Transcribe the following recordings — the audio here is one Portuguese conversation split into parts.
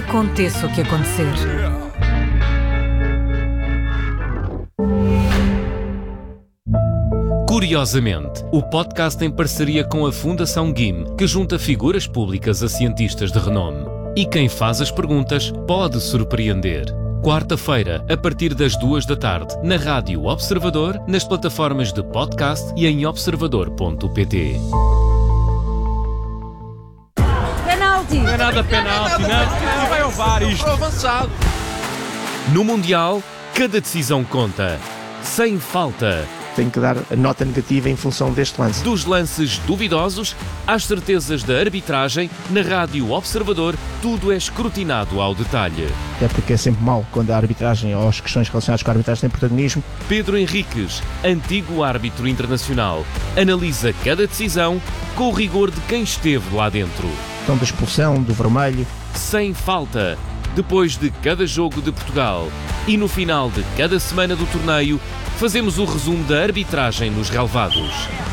Aconteça o que acontecer. Curiosamente, o podcast em parceria com a Fundação GIM, que junta figuras públicas a cientistas de renome. E quem faz as perguntas pode surpreender. Quarta-feira, a partir das 2 da tarde, na Rádio Observador, nas plataformas de podcast e em observador.pt. Penalti! Não é nada penalti, não vai ao VAR isto. Avançado. No Mundial, cada decisão conta. Sem falta. Tenho que dar a nota negativa em função deste lance. Dos lances duvidosos às certezas da arbitragem, na Rádio Observador, tudo é escrutinado ao detalhe. Até porque é sempre mau quando a arbitragem ou as questões relacionadas com a arbitragem têm protagonismo. Pedro Henriques, antigo árbitro internacional, analisa cada decisão com o rigor de quem esteve lá dentro. Então da expulsão, do vermelho. Sem falta, depois de cada jogo de Portugal e no final de cada semana do torneio, fazemos o resumo da arbitragem nos relevados.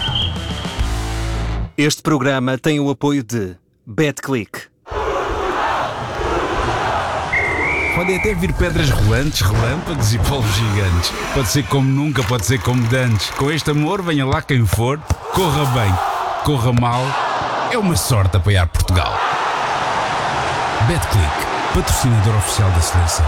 Este programa tem o apoio de BetClick. Podem até vir pedras rolantes, relâmpagos e polvos gigantes. Pode ser como nunca, pode ser como dantes. Com este amor, venha lá quem for, corra bem, corra mal. É uma sorte apoiar Portugal. BetClick, patrocinador oficial da seleção.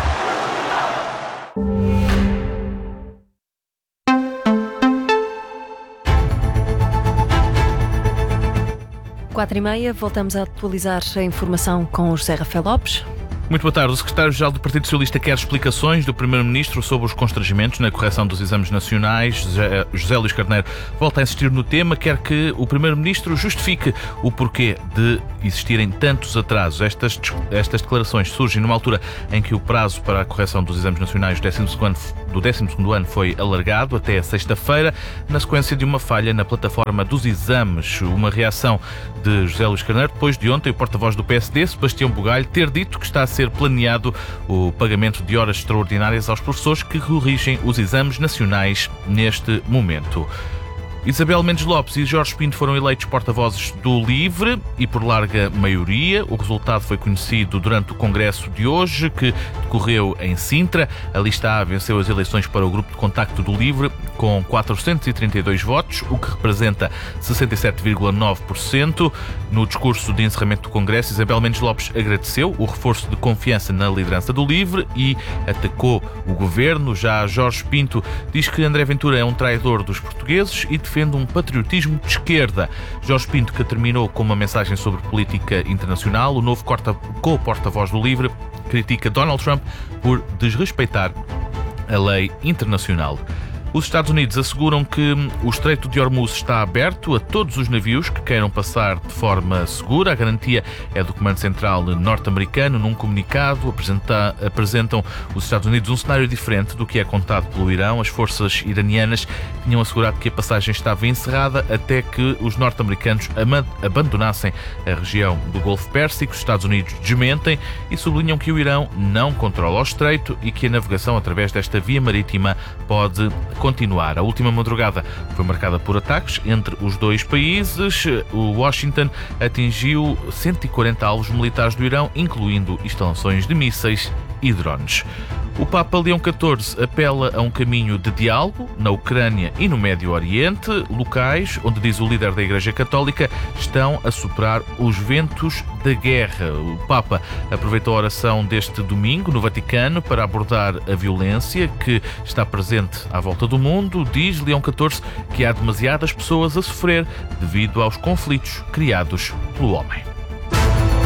Quatro e meia, voltamos a atualizar a informação com o José Rafael Lopes. Muito boa tarde. O secretário-geral do Partido Socialista quer explicações do Primeiro-Ministro sobre os constrangimentos na correção dos exames nacionais. José Luís Carneiro volta a insistir no tema, quer que o Primeiro-Ministro justifique o porquê de existirem tantos atrasos. Estas declarações surgem numa altura em que o prazo para a correção dos exames nacionais do 12º ano foi alargado até a sexta-feira, na sequência de uma falha na plataforma dos exames. Uma reação de José Luís Carneiro depois de ontem o porta-voz do PSD, Sebastião Bugalho, ter dito que está a ser planeado o pagamento de horas extraordinárias aos professores que corrigem os exames nacionais neste momento. Isabel Mendes Lopes e Jorge Pinto foram eleitos porta-vozes do LIVRE e por larga maioria. O resultado foi conhecido durante o congresso de hoje, que decorreu em Sintra. A lista A venceu as eleições para o grupo de contacto do LIVRE com 432 votos, o que representa 67,9%. No discurso de encerramento do congresso, Isabel Mendes Lopes agradeceu o reforço de confiança na liderança do LIVRE e atacou o governo. Já Jorge Pinto diz que André Ventura é um traidor dos portugueses e defende um patriotismo de esquerda. Jorge Pinto, que terminou com uma mensagem sobre política internacional, o novo co-porta-voz do LIVRE critica Donald Trump por desrespeitar a lei internacional. Os Estados Unidos asseguram que o Estreito de Hormuz está aberto a todos os navios que queiram passar de forma segura. A garantia é do Comando Central norte-americano. Num comunicado, apresentam os Estados Unidos um cenário diferente do que é contado pelo Irão. As forças iranianas tinham assegurado que a passagem estava encerrada até que os norte-americanos abandonassem a região do Golfo Pérsico. Os Estados Unidos desmentem e sublinham que o Irão não controla o Estreito e que a navegação através desta via marítima pode continuar. A última madrugada foi marcada por ataques entre os dois países. O Washington atingiu 140 alvos militares do Irão, incluindo instalações de mísseis e drones. O Papa Leão XIV apela a um caminho de diálogo na Ucrânia e no Médio Oriente, locais onde, diz o líder da Igreja Católica, estão a soprar os ventos da guerra. O Papa aproveitou a oração deste domingo no Vaticano para abordar a violência que está presente à volta do mundo. Diz Leão XIV que há demasiadas pessoas a sofrer devido aos conflitos criados pelo homem.